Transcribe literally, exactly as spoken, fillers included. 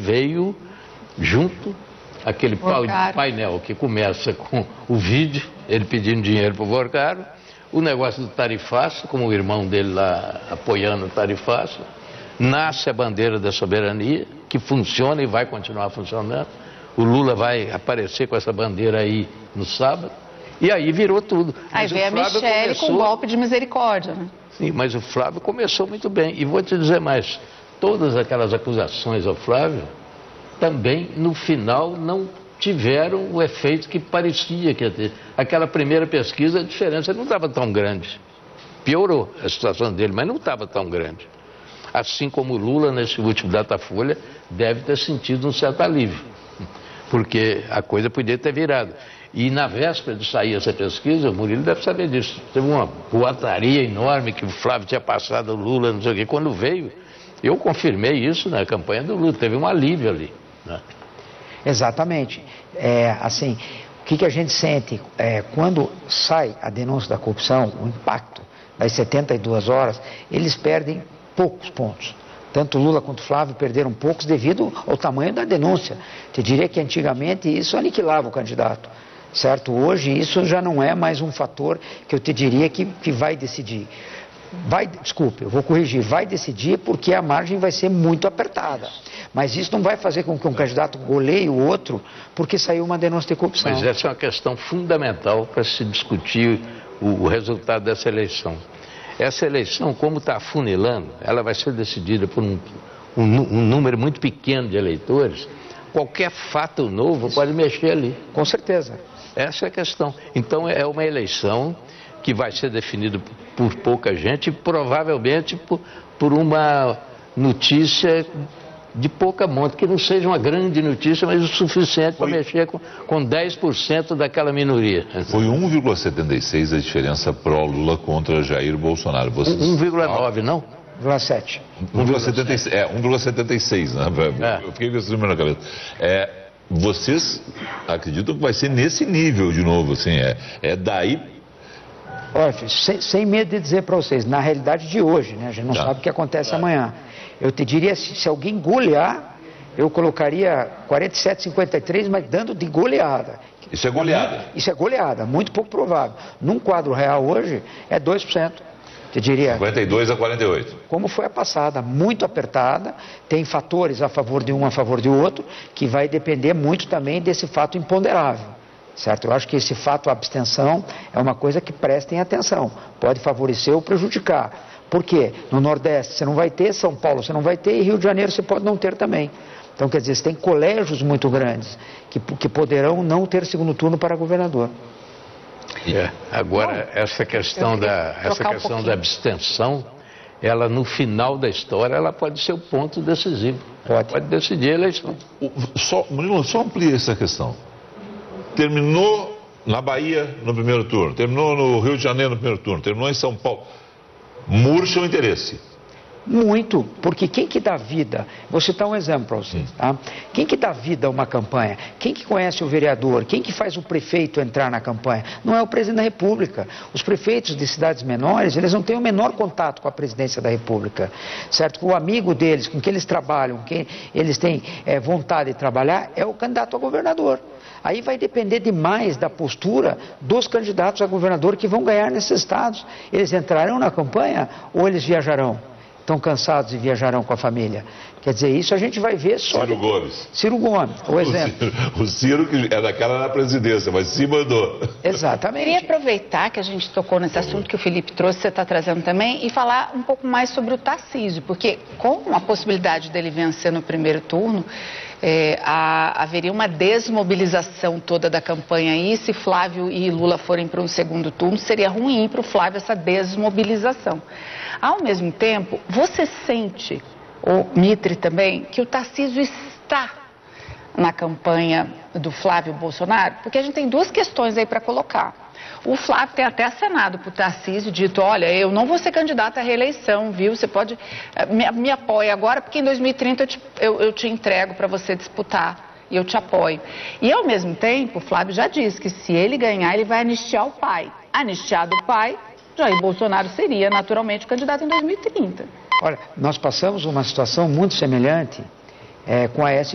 veio junto aquele painel que começa com o vídeo, ele pedindo dinheiro para o Vorcaro, o negócio do tarifaço, como o irmão dele lá apoiando o tarifaço, nasce a bandeira da soberania, que funciona e vai continuar funcionando. O Lula vai aparecer com essa bandeira aí no sábado, e aí virou tudo. Aí veio a Michele começou... com um golpe de misericórdia, né? Sim, mas o Flávio começou muito bem. E vou te dizer mais, todas aquelas acusações ao Flávio, também no final não tiveram o efeito que parecia que ia ter. Aquela primeira pesquisa, a diferença não estava tão grande. Piorou a situação dele, mas não estava tão grande. Assim como o Lula, nesse último Datafolha, deve ter sentido um certo alívio, porque a coisa podia ter virado. E na véspera de sair essa pesquisa, o Murilo deve saber disso. Teve uma boataria enorme que o Flávio tinha passado o Lula, não sei o quê. Quando veio, eu confirmei isso na campanha do Lula, teve um alívio ali, né? Exatamente. É, assim, o que, que a gente sente é, quando sai a denúncia da corrupção, o impacto das setenta e duas horas, eles perdem poucos pontos. Tanto Lula quanto Flávio perderam poucos devido ao tamanho da denúncia. Te diria que antigamente isso aniquilava o candidato, certo? Hoje isso já não é mais um fator que eu te diria que, que vai decidir. Vai, desculpe, eu vou corrigir, vai decidir porque a margem vai ser muito apertada. Mas isso não vai fazer com que um candidato goleie o outro porque saiu uma denúncia de corrupção. Mas essa é uma questão fundamental para se discutir o, o resultado dessa eleição. Essa eleição, como está afunilando, ela vai ser decidida por um, um, um número muito pequeno de eleitores. Qualquer fato novo pode mexer ali. Com certeza. Essa é a questão. Então é uma eleição que vai ser definida por pouca gente e provavelmente por, por uma notícia de pouca monta, que não seja uma grande notícia, mas o suficiente para mexer com, com dez por cento daquela minoria. Foi um vírgula setenta e seis a diferença pró-Lula contra Jair Bolsonaro. Vocês... um vírgula nove, não? um vírgula sete. um vírgula setenta e seis, é, um vírgula setenta e seis, né? É. Eu fiquei com esse número na cabeça. É, vocês acreditam que vai ser nesse nível de novo, assim, é, é daí... Olha, sem, sem medo de dizer para vocês, na realidade de hoje, né? A gente não tá. sabe o que acontece tá. amanhã. Eu te diria, se, se alguém golear, eu colocaria quarenta e sete a cinquenta e três, mas dando de goleada. Isso é goleada? Isso é goleada, muito pouco provável. Num quadro real hoje, é dois por cento. Te diria. cinquenta e dois a quarenta e oito. Como foi a passada, muito apertada, tem fatores a favor de um, a favor de outro, que vai depender muito também desse fato imponderável. Certo? Eu acho que esse fato, a abstenção, é uma coisa que prestem atenção. Pode favorecer ou prejudicar. Por quê? No Nordeste você não vai ter, São Paulo você não vai ter e Rio de Janeiro você pode não ter também. Então, quer dizer, você tem colégios muito grandes que, que poderão não ter segundo turno para governador. É, agora, Bom, essa questão, da, essa questão um da abstenção, ela no final da história, ela pode ser o ponto decisivo. Pode, pode decidir a eleição. Só, Murilo, só amplia essa questão. Terminou na Bahia no primeiro turno, terminou no Rio de Janeiro no primeiro turno, terminou em São Paulo. Murcha o interesse. Muito, porque quem que dá vida, vou citar um exemplo para vocês, tá? Quem que dá vida a uma campanha? Quem que conhece o vereador? Quem que faz o prefeito entrar na campanha? Não é o presidente da República. Os prefeitos de cidades menores, eles não têm o menor contato com a presidência da República, certo? O amigo deles, com quem eles trabalham, com quem eles têm é, vontade de trabalhar, é o candidato a governador. Aí vai depender demais da postura dos candidatos a governador que vão ganhar nesses estados. Eles entrarão na campanha ou eles viajarão? Estão cansados e viajarão com a família? Quer dizer, isso a gente vai ver só... Ciro Gomes. Ciro Gomes, o exemplo. O Ciro, o Ciro que é daquela na presidência, mas se mandou. Exatamente. Eu queria aproveitar que a gente tocou nesse assunto que o Felipe trouxe, você está trazendo também, e falar um pouco mais sobre o Tarcísio, porque com a possibilidade dele vencer no primeiro turno, É, há, haveria uma desmobilização toda da campanha aí. Se Flávio e Lula forem para um segundo turno, seria ruim para o Flávio essa desmobilização. Ao mesmo tempo, você sente, o Mitre também, que o Tarcísio está na campanha do Flávio Bolsonaro? Porque a gente tem duas questões aí para colocar. O Flávio tem até acenado para o Tarcísio, dito, olha, eu não vou ser candidato à reeleição, viu? Você pode, me, me apoia agora, porque em dois mil e trinta eu te, eu, eu te entrego para você disputar e eu te apoio. E ao mesmo tempo, o Flávio já disse que se ele ganhar, ele vai anistiar o pai. Anistiado o pai, Jair Bolsonaro seria naturalmente o candidato em dois mil e trinta. Olha, nós passamos uma situação muito semelhante é, com a S